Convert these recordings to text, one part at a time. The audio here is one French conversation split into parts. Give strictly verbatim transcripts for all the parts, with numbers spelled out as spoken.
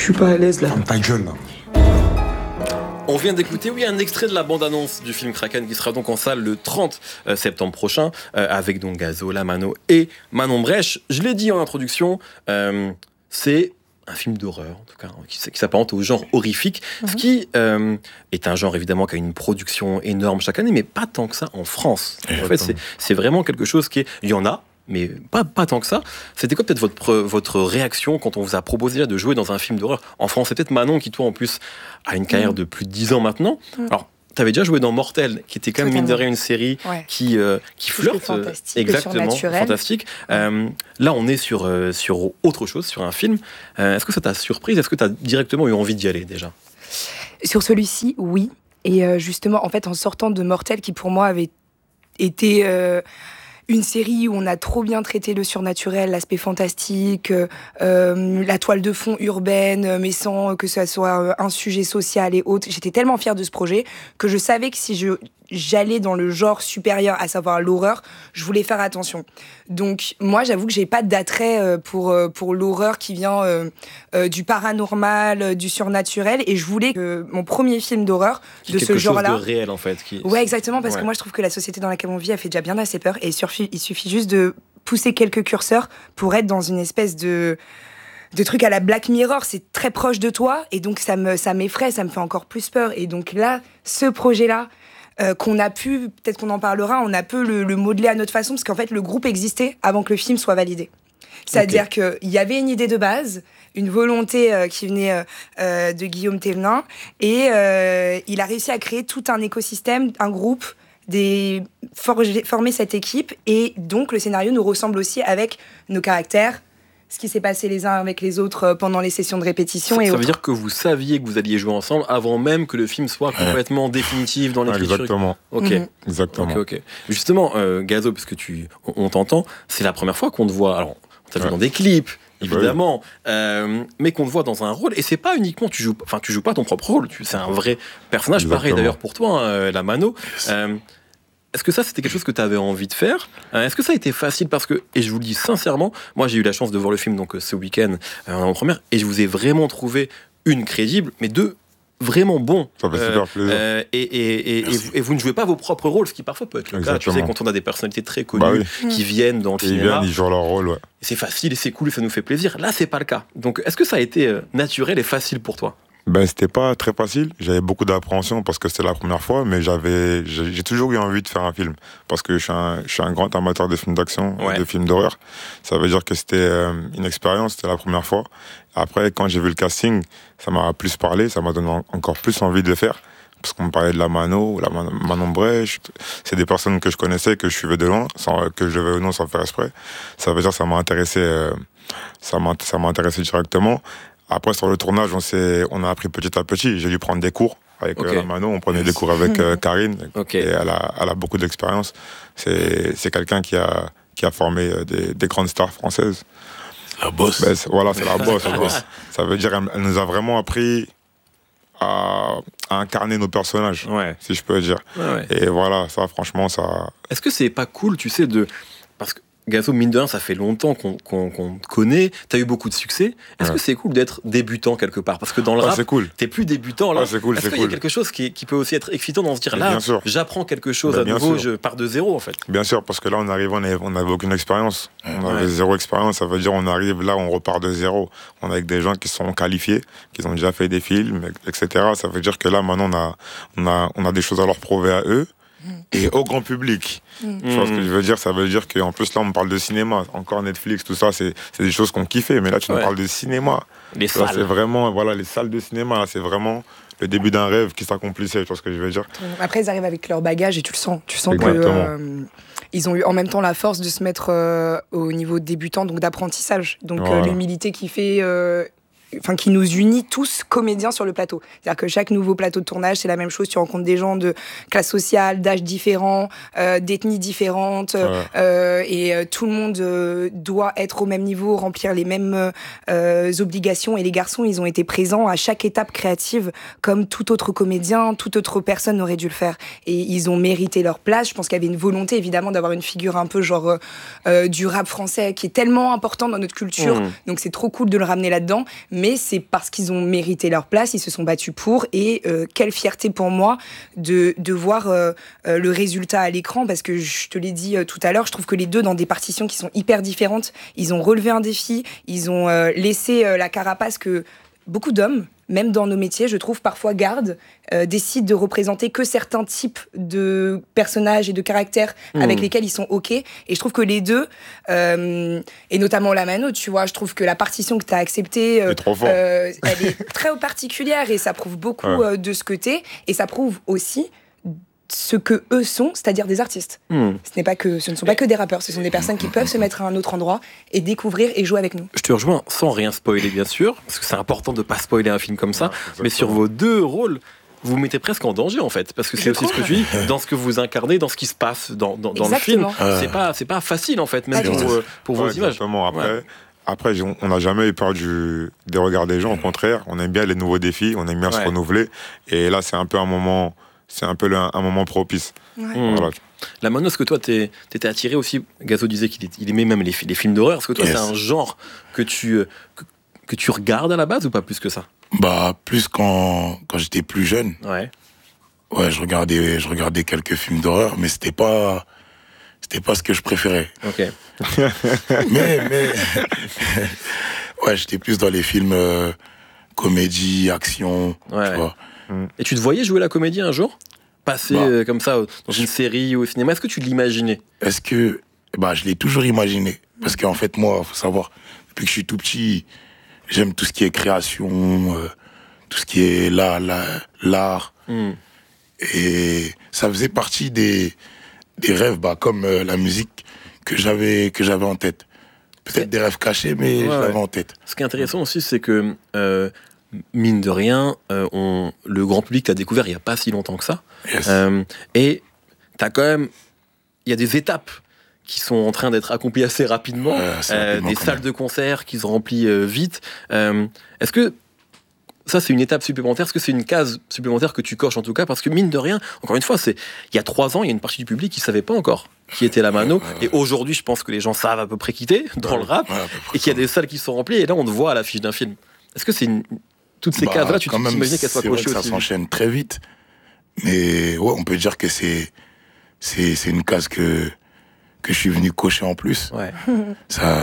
suis pas à l'aise là. Ferme ta gueule là. On vient d'écouter, oui, un extrait de la bande-annonce du film Kraken qui sera donc en salle le trente septembre prochain euh, avec donc Gazo, Lamano et Manon Brèche. Je l'ai dit en introduction, euh, c'est un film d'horreur, en tout cas, qui, qui s'apparente au genre horrifique, mm-hmm. ce qui euh, est un genre évidemment qui a une production énorme chaque année, mais pas tant que ça en France. En fait, c'est, c'est vraiment quelque chose qui est... Il y en a, mais pas, pas tant que ça. C'était quoi peut-être votre, votre réaction quand on vous a proposé de jouer dans un film d'horreur en France? C'est peut-être Manon qui, toi, en plus, a une carrière mmh. de plus de dix ans maintenant. Mmh. Alors, tu avais déjà joué dans Mortel, qui était quand même, mine de rien, une série ouais. qui, euh, qui flirte. Fantastique, exactement, fantastique. Ouais. Euh, là, on est sur, euh, sur autre chose, sur un film. Euh, est-ce que ça t'a surprise? Est-ce que tu as directement eu envie d'y aller, déjà? Sur celui-ci, oui. Et euh, justement, en fait, en sortant de Mortel, qui pour moi avait été... Euh, une série où on a trop bien traité le surnaturel, l'aspect fantastique, euh, la toile de fond urbaine, mais sans que ça soit un sujet social et autres. J'étais tellement fière de ce projet que je savais que si je, j'allais dans le genre supérieur, à savoir l'horreur, je voulais faire attention. Donc moi, j'avoue que j'ai pas d'attrait pour, pour l'horreur qui vient euh, euh, du paranormal, du surnaturel, et je voulais que mon premier film d'horreur qui de ce genre-là... Quelque chose de réel, en fait. Qui... Ouais, exactement, parce ouais. que moi, je trouve que la société dans laquelle on vit, elle fait déjà bien assez peur, et il suffit, il suffit juste de pousser quelques curseurs pour être dans une espèce de... de trucs à la Black Mirror, c'est très proche de toi, et donc ça, me, ça m'effraie, ça me fait encore plus peur. Et donc là, ce projet-là, euh, qu'on a pu, peut-être qu'on en parlera, on a pu le, le modeler à notre façon, parce qu'en fait, le groupe existait avant que le film soit validé. C'est-à-dire okay. qu'il y avait une idée de base, une volonté euh, qui venait euh, de Guillaume Thévenin, et euh, il a réussi à créer tout un écosystème, un groupe, des, forger, former cette équipe, et donc le scénario nous ressemble aussi avec nos caractères, ce qui s'est passé les uns avec les autres pendant les sessions de répétition. Ça, et ça autres. veut dire que vous saviez que vous alliez jouer ensemble avant même que le film soit complètement ouais. définitif dans l'écriture. Exactement. Ok. Mm-hmm. Exactement. Ok, ok. Justement, euh, Gazo, parce que tu, on, on t'entend, c'est la première fois qu'on te voit. Alors, on t'a vu ouais. dans des clips, évidemment, bah oui. euh, mais qu'on te voit dans un rôle. Et c'est pas uniquement, tu joues, enfin, tu joues pas ton propre rôle. Tu, c'est un vrai personnage. Exactement. Pareil d'ailleurs pour toi, hein, la Mano. Euh, Est-ce que ça, c'était quelque chose que tu avais envie de faire? euh, Est-ce que ça a été facile? Parce que, et je vous le dis sincèrement, moi j'ai eu la chance de voir le film donc, ce week-end euh, en première, et je vous ai vraiment trouvé, une, crédible, mais deux, vraiment bon. Ça fait euh, super plaisir. Euh, et, et, et, et, vous, et vous ne jouez pas vos propres rôles, ce qui parfois peut être le Exactement. Cas. Tu sais, quand on a des personnalités très connues bah oui. qui viennent dans le et cinéma. Ils viennent, ils jouent leur rôle, ouais. Et c'est facile, et c'est cool, et ça nous fait plaisir. Là, c'est pas le cas. Donc, est-ce que ça a été euh, naturel et facile pour toi? Ben, c'était pas très facile. J'avais beaucoup d'appréhension parce que c'était la première fois, mais j'avais, j'ai, j'ai toujours eu envie de faire un film parce que je suis un, je suis un grand amateur de films d'action, ouais. de films d'horreur. Ça veut dire que c'était euh, une expérience, c'était la première fois. Après, quand j'ai vu le casting, ça m'a plus parlé, ça m'a donné en, encore plus envie de le faire. Parce qu'on me parlait de la Mano, la Man- Manon Brèche. C'est des personnes que je connaissais, que je suivais de loin, sans, que je vais ou non sans faire exprès. Ça veut dire que ça m'a intéressé, euh, ça m'a, ça m'a intéressé directement. Après, sur le tournage, on, s'est, on a appris petit à petit. J'ai dû prendre des cours avec okay. euh, la Mano. On prenait des cours avec euh, Karine. Okay. Et elle a, elle a beaucoup d'expérience. C'est, c'est quelqu'un qui a, qui a formé des, des grandes stars françaises. La bosse. Ben, c'est, voilà, c'est la bosse. Ça veut dire qu'elle nous a vraiment appris à, à incarner nos personnages, ouais. si je peux dire. Ouais, ouais. Et voilà, ça, franchement, ça... Est-ce que c'est pas cool, tu sais, de... Parce que Gazo, mine de rien, ça fait longtemps qu'on, qu'on, qu'on te connaît, t'as eu beaucoup de succès. Est-ce ouais. que c'est cool d'être débutant quelque part? Parce que dans le ah, rap, c'est cool. t'es plus débutant là. Ah, c'est cool, Est-ce c'est qu'il cool. y a quelque chose qui, qui peut aussi être excitant dans se dire là, j'apprends quelque chose ben, à nouveau, sûr. Je pars de zéro en fait? Bien sûr, parce que là on arrive, on n'avait on avait aucune expérience. On avait ouais. zéro expérience, ça veut dire on arrive là, on repart de zéro. On est avec des gens qui sont qualifiés, qui ont déjà fait des films, et cetera. Ça veut dire que là maintenant on a, on a, on a des choses à leur prouver à eux. Et au grand public. Mmh. Tu vois ce que je veux dire? Ça veut dire qu'en plus, là, on me parle de cinéma. Encore Netflix, tout ça, c'est, c'est des choses qu'on kiffait. Mais là, tu ouais. nous parles de cinéma. Les là, salles. C'est vraiment, voilà, les salles de cinéma. Là, c'est vraiment le début d'un rêve qui s'accomplissait. Tu vois ce que je veux dire? Après, ils arrivent avec leur bagage et tu le sens. Tu sens Exactement. que euh, ils ont eu en même temps la force de se mettre euh, au niveau débutant, donc d'apprentissage. Donc voilà. euh, l'humilité qui fait... Euh, Enfin, qui nous unit tous comédiens sur le plateau. C'est-à-dire que chaque nouveau plateau de tournage, c'est la même chose. Tu rencontres des gens de classe sociale, d'âge différents, euh, d'ethnies différentes, ouais. euh, et euh, tout le monde euh, doit être au même niveau, remplir les mêmes euh, obligations. Et les garçons, ils ont été présents à chaque étape créative, comme tout autre comédien, toute autre personne aurait dû le faire. Et ils ont mérité leur place. Je pense qu'il y avait une volonté, évidemment, d'avoir une figure un peu genre euh, du rap français, qui est tellement important dans notre culture. Mmh. Donc c'est trop cool de le ramener là-dedans. mais c'est parce qu'ils ont mérité leur place, ils se sont battus pour, et euh, quelle fierté pour moi de, de voir euh, euh, le résultat à l'écran, parce que je te l'ai dit euh, tout à l'heure, je trouve que les deux, dans des partitions qui sont hyper différentes, ils ont relevé un défi, ils ont euh, laissé euh, la carapace que beaucoup d'hommes, même dans nos métiers, je trouve, parfois gardent, euh, décident de représenter que certains types de personnages et de caractères mmh. avec lesquels ils sont OK. Et je trouve que les deux, euh, et notamment la Mano, tu vois, je trouve que la partition que tu as acceptée, euh, euh, elle est très particulière et ça prouve beaucoup ouais. euh, de ce que t'es. Et ça prouve aussi ce que eux sont, c'est-à-dire des artistes. Mmh. Ce n'est pas que, ce ne sont pas que des rappeurs, ce sont des personnes qui peuvent se mettre à un autre endroit et découvrir et jouer avec nous. Je te rejoins sans rien spoiler, bien sûr, parce que c'est important de ne pas spoiler un film comme ça, ouais, mais sur vos deux rôles, vous vous mettez presque en danger, en fait, parce que c'est je aussi crois. ce que tu dis, dans ce que vous incarnez, dans ce qui se passe dans, dans, dans le film. Euh... C'est pas, c'est pas facile, en fait, même pour, pour, pour vos ouais, images. Exactement. Après, ouais. Après, on n'a jamais eu peur du, des regards des gens, au contraire, on aime bien les nouveaux défis, on aime bien ouais. se renouveler, et là, c'est un peu un moment... C'est un peu le, un moment propice. Ouais. Voilà. La Mano, est-ce que toi, t'es, t'étais attiré aussi? Gazo disait qu'il il aimait même les, les films d'horreur. Est-ce que toi, yes. c'est un genre que tu, que, que tu regardes à la base ou pas plus que ça? Bah, plus quand, quand j'étais plus jeune. Ouais. Ouais, je regardais, je regardais quelques films d'horreur, mais c'était pas, c'était pas ce que je préférais. Ok. mais, mais, ouais, j'étais plus dans les films euh, comédie, action, ouais. tu vois. Et tu te voyais jouer la comédie un jour? Passer bah, euh, comme ça dans une série ou au cinéma? Est-ce que tu l'imaginais? Est-ce que... Bah, je l'ai toujours imaginé. Parce qu'en fait, moi, il faut savoir, depuis que je suis tout petit, j'aime tout ce qui est création, euh, tout ce qui est là, là, l'art. Mm. Et ça faisait partie des, des rêves, bah, comme euh, la musique que j'avais, que j'avais en tête. Peut-être des rêves cachés, mais ouais, je l'avais ouais. en tête. Ce qui est intéressant aussi, c'est que... Euh, mine de rien, euh, on, le grand public t'a découvert il n'y a pas si longtemps que ça. Yes. Euh, et t'as quand même... Il y a des étapes qui sont en train d'être accomplies assez rapidement. Ouais, assez euh, rapidement des salles même. de concert qui se remplissent euh, vite. Euh, est-ce que ça, c'est une étape supplémentaire? Est-ce que c'est une case supplémentaire que tu coches en tout cas? Parce que mine de rien, encore une fois, c'est, il y a trois ans, il y a une partie du public qui ne savait pas encore qui était la Mano. Ouais, ouais, ouais. Et aujourd'hui, je pense que les gens savent à peu près qui t'es dans ouais, le rap. Ouais, et qu'il y a des salles qui sont remplies. Et là, on te voit à l'affiche d'un film. Est-ce que c'est une... Toutes ces bah, cases-là, tu t'imagines qu'elles soient cochées aussi? Ça s'enchaîne très vite. Mais ouais, on peut dire que c'est, c'est, c'est une case que, que je suis venu cocher en plus. Ouais. Ça,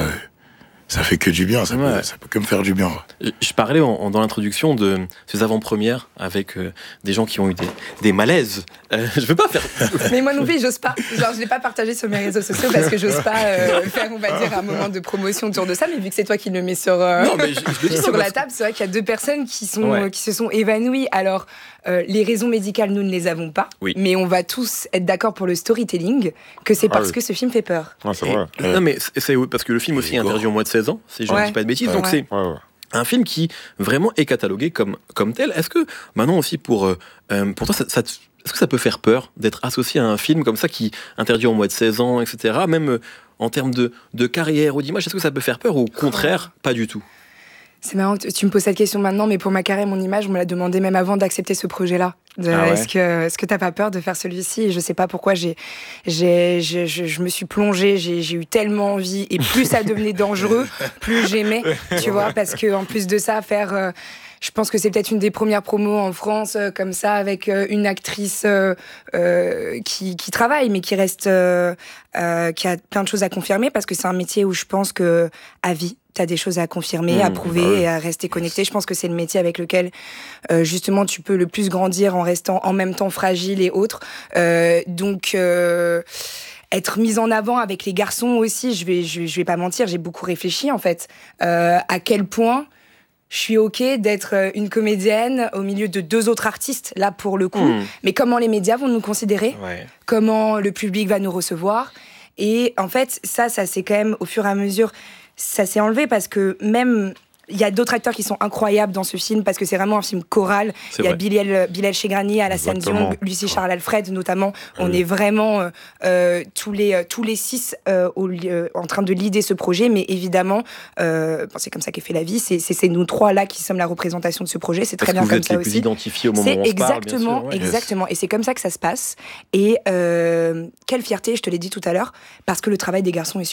ça fait que du bien, ça, ouais. peut, ça peut que me faire du bien. Ouais. Je parlais en, en, dans l'introduction de ces avant-premières avec euh, des gens qui ont eu des, des malaises. Euh, je veux pas faire... Mais moi non plus, j'ose pas. Genre, je l'ai pas partagé sur mes réseaux sociaux parce que j'ose pas euh, faire, on va dire, un moment de promotion autour de ça. Mais vu que c'est toi qui le mets sur, euh, non, mais je, je dis sur la table, c'est vrai qu'il y a deux personnes qui, sont, ouais. euh, qui se sont évanouies. Alors, euh, les raisons médicales, nous ne les avons pas. Oui. Mais on va tous être d'accord pour le storytelling, que c'est parce ah, oui. que ce film fait peur. Ah, c'est vrai. Et, non, mais c'est, c'est parce que le film aussi est interdit au moins de seize ans, si je ne ouais. dis pas de bêtises. Ouais. Donc, ouais. c'est... Ouais, ouais. un film qui vraiment est catalogué comme, comme tel. Est-ce que maintenant aussi pour, euh, pour toi, ça, ça, est-ce que ça peut faire peur d'être associé à un film comme ça qui interdit en moins de seize ans, et cetera. Même euh, en termes de, de carrière ou d'image, est-ce que ça peut faire peur ou au contraire, pas du tout? C'est marrant que tu me poses cette question maintenant, mais pour ma carrière, mon image, on me l'a demandé même avant d'accepter ce projet-là. De, ah ouais. Est-ce que, est-ce que t'as pas peur de faire celui-ci? Et je sais pas pourquoi j'ai, j'ai, j'ai, je, je me suis plongée, j'ai, j'ai eu tellement envie, et plus ça devenait dangereux, plus j'aimais, tu vois, parce que en plus de ça, faire, euh, je pense que c'est peut-être une des premières promos en France, euh, comme ça, avec euh, une actrice euh, euh, qui, qui travaille, mais qui reste, euh, euh, qui a plein de choses à confirmer, parce que c'est un métier où je pense que à vie, t'as des choses à confirmer, mmh, à prouver bah ouais. et à rester connecté. Je pense que c'est le métier avec lequel, euh, justement, tu peux le plus grandir en restant en même temps fragile et autres. Euh, donc, euh, être mise en avant avec les garçons aussi, je vais, je, je vais pas mentir, j'ai beaucoup réfléchi, en fait, euh, à quel point je suis OK d'être une comédienne au milieu de deux autres artistes, là, pour le coup. Mmh. Mais comment les médias vont nous considérer? Ouais. Comment le public va nous recevoir? Et en fait, ça, ça c'est quand même, au fur et à mesure... ça s'est enlevé parce que même il y a d'autres acteurs qui sont incroyables dans ce film parce que c'est vraiment un film choral. Il y a Bilal, Bilal Chegrani, Alassane Diong, Lucie Charles Alfred notamment. Ah on oui. est vraiment euh, euh, tous les tous les six euh, au, euh, en train de leader ce projet, mais évidemment, euh, bon, c'est comme ça qu'est fait la vie. C'est, c'est, c'est nous trois là qui sommes la représentation de ce projet. C'est très parce bien que comme ça aussi. aussi. Vous êtes les plus identifiés au moment c'est où on se exactement, parle, bien sûr. Ouais. exactement. Et c'est comme ça que ça se passe. Et euh, quelle fierté, je te l'ai dit tout à l'heure, parce que le travail des garçons est superbe.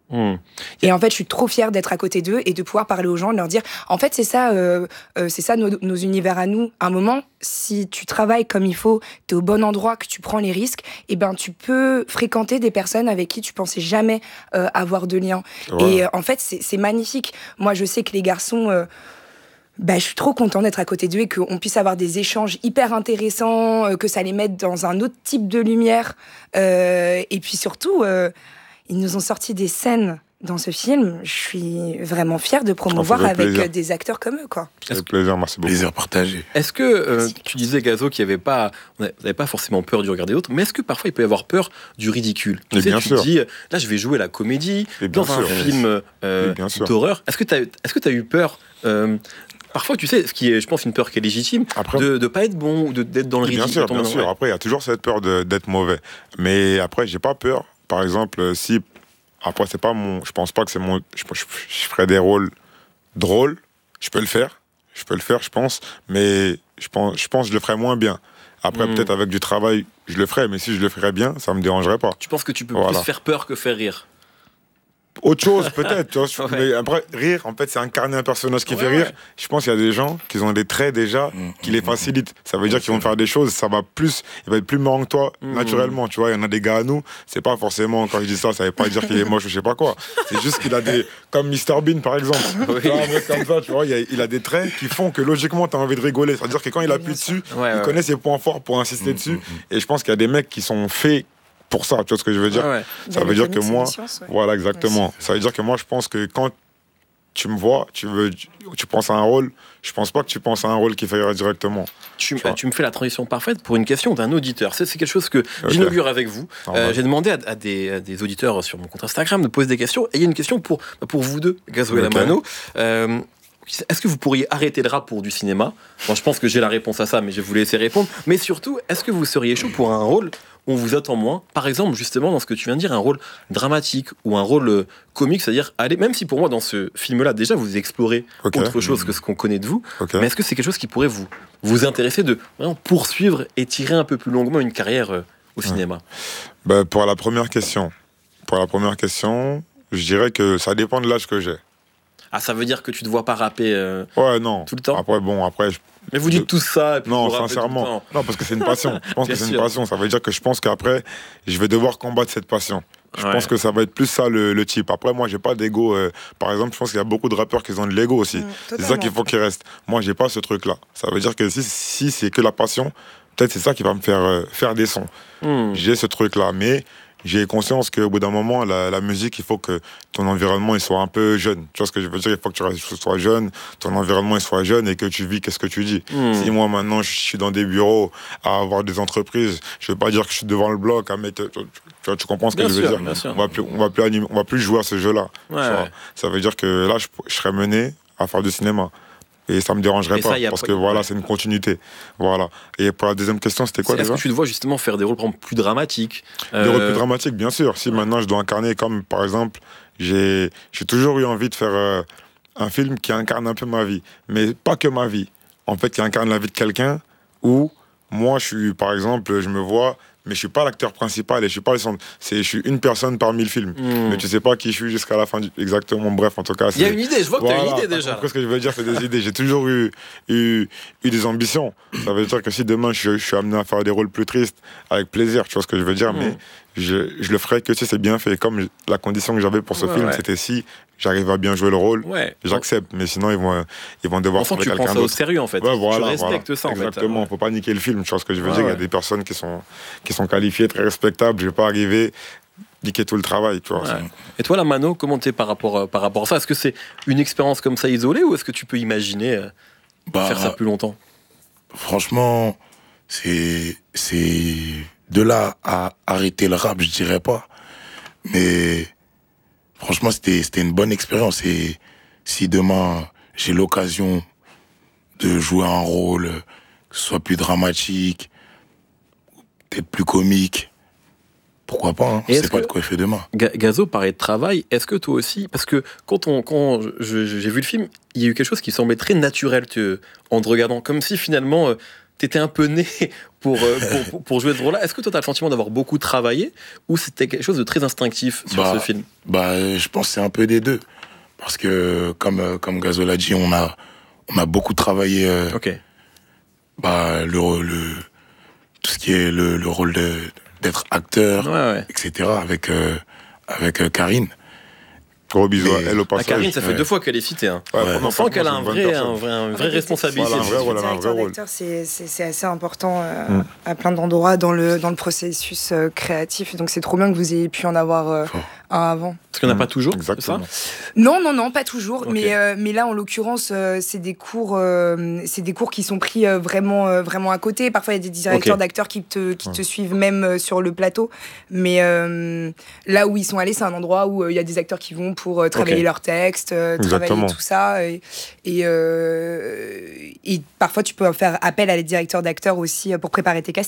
Mmh. Et en fait, je suis trop fière d'être à côté d'eux et de pouvoir parler aux gens, de leur dire, en fait, c'est ça, euh, euh, c'est ça nos, nos univers à nous. À un moment, si tu travailles comme il faut, t'es au bon endroit, que tu prends les risques, et ben tu peux fréquenter des personnes avec qui tu pensais jamais euh, avoir de lien. Voilà. Et euh, en fait, c'est, c'est magnifique. Moi, je sais que les garçons. Euh, Bah, je suis trop contente d'être à côté d'eux et qu'on puisse avoir des échanges hyper intéressants, euh, que ça les mette dans un autre type de lumière. Euh, et puis surtout, euh, ils nous ont sorti des scènes dans ce film. Je suis vraiment fière de promouvoir avec plaisir. Des acteurs comme eux, quoi. C'est plaisir, merci beaucoup. Plaisir partagé. Est-ce que, euh, tu disais, Gazo, qu'il n'y avait pas, on n'avait pas forcément peur du regard des autres, mais est-ce que parfois il peut y avoir peur du ridicule? Tu sais, bien tu sûr. te dis, là, je vais jouer la comédie dans sûr. un film euh, d'horreur. Est-ce que tu as, est-ce que tu as eu peur euh, Parfois, tu sais, ce qui est, je pense, une peur qui est légitime, après, de ne pas être bon ou de, d'être dans le ridicule. Bien sûr, bien sûr. Après, il y a toujours cette peur de, d'être mauvais. Mais après, j'ai pas peur. Par exemple, si... Après, c'est pas mon... Je pense pas que c'est mon... Je, je, je ferais des rôles drôles. Je peux le faire. Je peux le faire, je pense. Mais je pense, je pense que je le ferais moins bien. Après, mmh. peut-être avec du travail, je le ferais. Mais si je le ferais bien, ça me dérangerait pas. Tu penses que tu peux voilà. plus faire peur que faire rire? Autre chose, peut-être. Tu vois, ouais. Mais après, rire, en fait, c'est incarner un personnage qui ouais, fait rire. Ouais. Je pense qu'il y a des gens qui ont des traits déjà mmh, qui mmh, les facilitent. Ça veut mmh, dire qu'ils vont faire des choses, ça va plus, il va être plus marrant que toi, mmh. naturellement. Tu vois, il y en a des gars à nous, c'est pas forcément, quand je dis ça, ça veut pas dire qu'il est moche ou je sais pas quoi. C'est juste qu'il a des. Comme mister Bean, par exemple. Oui. Tu vois, un mec comme ça, tu vois, il a, il a des traits qui font que logiquement, tu as envie de rigoler. C'est-à-dire que quand il appuie dessus, ouais, il ouais. connaît ses points forts pour insister mmh, dessus. Mmh. Et je pense qu'il y a des mecs qui sont faits pour ça, tu vois ce que je veux dire? Ah ouais. Ça veut dire que moi, science, ouais. voilà, exactement. Ouais, ça veut dire que moi, je pense que quand tu me vois, tu veux, tu, tu penses à un rôle, je pense pas que tu penses à un rôle qui fait directement. Tu, tu, tu me fais la transition parfaite pour une question d'un auditeur. C'est, c'est quelque chose que okay. j'inaugure avec vous. Euh, j'ai demandé à, à, des, à des auditeurs sur mon compte Instagram de poser des questions. Et il y a une question pour, pour vous deux, Gazo et okay. Lamano. Euh, Est-ce que vous pourriez arrêter le rap pour du cinéma? Bon, je pense que j'ai la réponse à ça, mais je vais vous laisser répondre. Mais surtout, est-ce que vous seriez chaud pour un rôle où on vous attend moins? Par exemple, justement, dans ce que tu viens de dire, un rôle dramatique ou un rôle euh, comique, c'est-à-dire, allez, même si pour moi, dans ce film-là, déjà, vous explorez okay. autre chose que ce qu'on connaît de vous, okay. mais est-ce que c'est quelque chose qui pourrait vous, vous intéresser de vraiment poursuivre et tirer un peu plus longuement une carrière euh, au ouais. cinéma? bah, Pour la première question, pour la première question, je dirais que ça dépend de l'âge que j'ai. Ah, ça veut dire que tu te vois pas rapper euh, ouais, non. tout le temps? Après, bon, après... Je... Mais vous dites je... tout ça et puis non, vous sincèrement. Tout le temps. Non, parce que c'est une passion. Je pense que c'est sûr. une passion. Ça veut dire que je pense qu'après, je vais devoir combattre cette passion. Je ouais. pense que ça va être plus ça le, le type. Après, moi, j'ai pas d'ego. Euh, par exemple, je pense qu'il y a beaucoup de rappeurs qui ont de l'ego aussi. Mmh, c'est ça qu'il faut qu'il reste. Moi, j'ai pas ce truc-là. Ça veut dire que si, si c'est que la passion, peut-être c'est ça qui va me faire euh, faire des sons. Mmh. J'ai ce truc-là. Mais j'ai conscience qu'au bout d'un moment, la, la musique, il faut que ton environnement il soit un peu jeune. Tu vois ce que je veux dire? Il faut que tu restes, sois jeune, ton environnement il soit jeune et que tu vis qu'est-ce que tu dis. Mmh. Si moi, maintenant, je suis dans des bureaux, à avoir des entreprises, je veux pas dire que je suis devant le bloc à mettre... Tu, tu, tu comprends ce que bien je veux sûr, dire? sûr. On va plus, on va plus animer, on va plus jouer à ce jeu-là. Ouais, ouais. Ça veut dire que là, je, je serais mené à faire du cinéma. Et ça me dérangerait et pas, ça, parce que voilà, c'est une continuité. Voilà. Et pour la deuxième question, c'était quoi c'est, déjà? Est-ce que tu te vois justement faire des rôles par exemple, plus dramatiques? Des euh... rôles plus dramatiques, bien sûr. Si ouais. maintenant je dois incarner, comme par exemple, j'ai, j'ai toujours eu envie de faire euh, un film qui incarne un peu ma vie. Mais pas que ma vie. En fait, qui incarne la vie de quelqu'un où moi, je suis, par exemple, je me vois... mais je suis pas l'acteur principal et je suis pas le centre. C'est, je suis une personne parmi le film. Mmh. Mais tu sais pas qui je suis jusqu'à la fin du... Exactement, bref, en tout cas. Il y a une idée, je vois que voilà, tu as une idée déjà. Ce que je veux dire, c'est des idées. J'ai toujours eu, eu, eu des ambitions. Ça veut dire que si demain je, je suis amené à faire des rôles plus tristes, avec plaisir, tu vois ce que je veux dire, mmh. mais je, je le ferai que si c'est bien fait. Comme la condition que j'avais pour ce ouais, film, ouais. c'était si j'arrive à bien jouer le rôle, ouais. j'accepte. Mais sinon, ils vont, ils vont devoir trouver quelqu'un d'autre. Tu prends ça au sérieux, en fait. Ouais, voilà, tu respectes voilà. ça, en Exactement. fait. Exactement. Faut pas niquer le film. Tu vois ce que je veux ouais, dire. Il ouais. y a des personnes qui sont, qui sont qualifiées, très respectables. Je vais pas arriver niquer tout le travail, tu vois. Ouais. Et toi, Lamano, comment t'es par rapport, euh, par rapport à ça? Est-ce que c'est une expérience comme ça isolée ou est-ce que tu peux imaginer euh, bah, faire ça plus longtemps? Franchement, c'est, c'est de là à arrêter le rap, je dirais pas. Mais franchement, c'était, c'était une bonne expérience. Et si demain, j'ai l'occasion de jouer un rôle, que ce soit plus dramatique, peut-être plus comique, pourquoi pas, hein. C'est pas de quoi il fait demain. Gazo parlait de travail, est-ce que toi aussi, parce que quand, on, quand je, je, j'ai vu le film, il y a eu quelque chose qui semblait très naturel te, en te regardant, comme si finalement, euh, t'étais un peu né pour, euh, pour, pour, pour jouer ce rôle-là. Est-ce que toi, t'as le sentiment d'avoir beaucoup travaillé ou c'était quelque chose de très instinctif sur bah, ce film? Bah, je pense que c'est un peu des deux. Parce que, comme, comme Gazo l'a dit, on a, on a beaucoup travaillé euh, Ok. bah, le, le, tout ce qui est le, le rôle de, d'être acteur, Ouais, ouais. et cetera, avec, euh, avec euh, Karine. Gros bisous à Mais- elle au Ah, passage. Karine, ça fait ouais. deux fois qu'elle est citée. Hein. Ouais, Ouais. franchement, On sent qu'elle a c'est un une bonne vrai, personne. un vrai, une En vraie fait, responsabilité. Voilà, un vrai Le rôle, un vrai directeur rôle. d'acteur, c'est, c'est, c'est assez important euh, Mm. à plein d'endroits dans le, dans le processus euh, créatif. Donc c'est trop bien que vous ayez pu en avoir euh, Fort. un avant. Parce qu'il n'y en a Mm. pas toujours, Exactement. c'est ça? Non, non, non, pas toujours. Ok. Mais, euh, mais là, en l'occurrence, euh, c'est des cours, euh, c'est des cours qui sont pris euh, vraiment, euh, vraiment à côté. Parfois, il y a des directeurs Ok. d'acteurs qui te, qui te Ouais. suivent même euh, sur le plateau. Mais euh, là où ils sont allés, c'est un endroit où euh, il y a des acteurs qui vont pour euh, travailler Ok. leurs textes, euh, travailler Exactement. tout ça. Et, et, euh, et parfois, tu peux faire appel à les directeurs d'acteurs aussi euh, pour préparer tes castings.